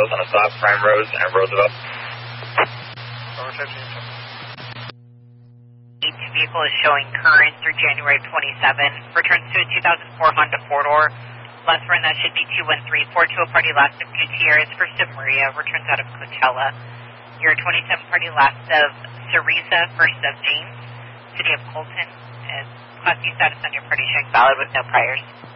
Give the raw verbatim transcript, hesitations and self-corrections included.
Hills on a stop, Prime Rose and Roosevelt. Each vehicle is showing current through January twenty-seventh. Returns to a two thousand four Honda four-door. Last run, that should be two one three four two, a party last of Gutierrez, first of Maria, returns out of Coachella. Your twenty-seven party last of Cereza, first of James, City of Colton. Class C status on your party showing valid with no priors.